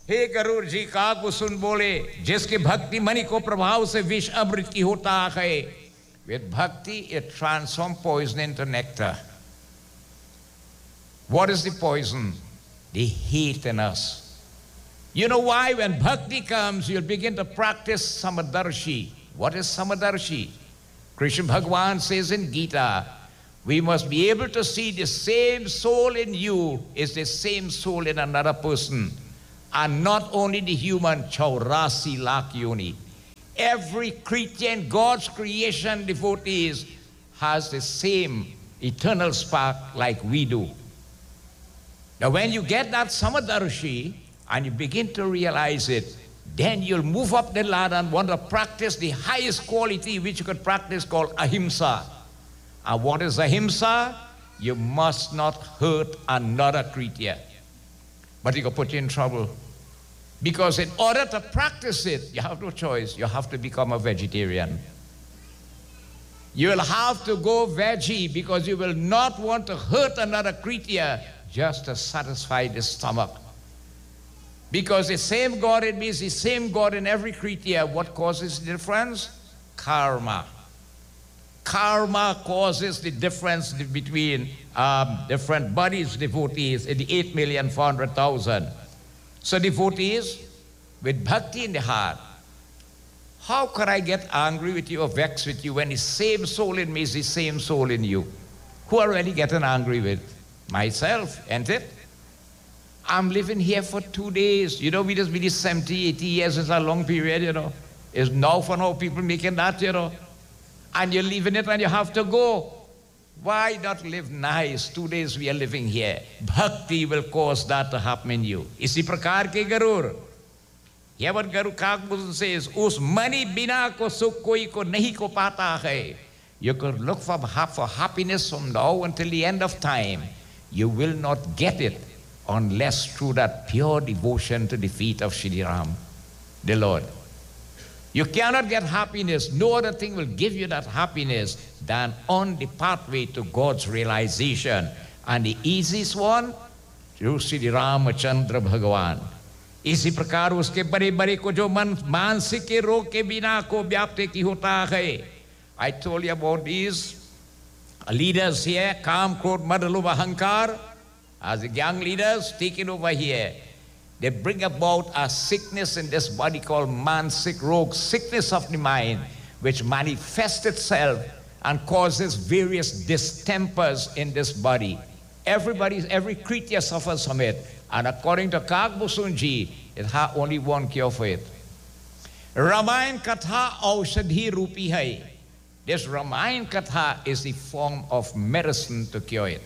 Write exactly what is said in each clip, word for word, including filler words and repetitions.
हे गरुड़ जी काग को सुन बोले जिसके भक्ति मणि को प्रभाव से विष अमृत की होता है. With bhakti it transforms poison into nectar. What is the poison? The hate in us. You know why? When bhakti comes, you'll begin to practice samadarshi. What is samadarshi? Krishna Bhagavan says in Gita, we must be able to see the same soul in you is the same soul in another person. And not only the human, chaurasi lakh yoni. Every creature in God's creation, devotees, has the same eternal spark like we do. Now when you get that samadarshi and you begin to realize it, then you'll move up the ladder and want to practice the highest quality which you could practice called ahimsa. And what is ahimsa? You must not hurt another creature. But it will put you in trouble. Because in order to practice it, you have no choice. You have to become a vegetarian. You will have to go veggie because you will not want to hurt another creature just to satisfy the stomach. Because the same God in me is the same God in every creature. What causes the difference? Karma. Karma causes the difference between um, different bodies, devotees, in the eight million four hundred thousand. So devotees, with bhakti in the heart, how could I get angry with you or vexed with you when the same soul in me is the same soul in you? Who are really getting angry with? Myself, ain't it? I'm living here for two days. You know, we just been seventy, eighty years is a long period, you know. It's now for now people making that, you know. And you're leaving it and you have to go. Why not live nice? Two days we are living here. Bhakti will cause that to happen in you. Isi prakar ke garur. Here what Guru Kagbuzan says, us mani bina ko sukh koi ko nahi ko pata hai. You could look for, for happiness from now until the end of time. You will not get it unless through that pure devotion to the feet of Shri Ram, the Lord. You cannot get happiness. No other thing will give you that happiness than on the pathway to God's realization. And the easiest one, through Shri Ramachandra Bhagavan. इसी प्रकार उसके बड़े बड़े को जो मन मानसिक के रोग के बिना को व्याप्ति की होता है. I told you about these leaders here, Kam, Krodh, Mad, Lobh, Ahankar, as the young leaders taken over here. They bring about a sickness in this body called mansik rog, sickness of the mind, which manifests itself and causes various distempers in this body. Everybody, every creature suffers from it. And according to Kagbuzan ji, it has only one cure for it. Ramayan Katha Aushadhi Rupi Hai. This Ramayan Katha is the form of medicine to cure it.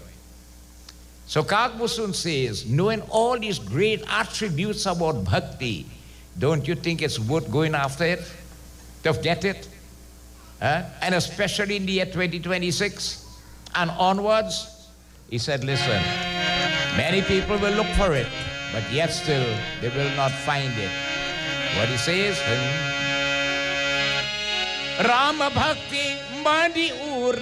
So Kagbuzan says, knowing all these great attributes about bhakti, don't you think it's worth going after it? To get it? Huh? And especially in the year twenty twenty-six and onwards? He said, listen, many people will look for it, but yet still they will not find it. What he says? Rama Bhakti Madi Ur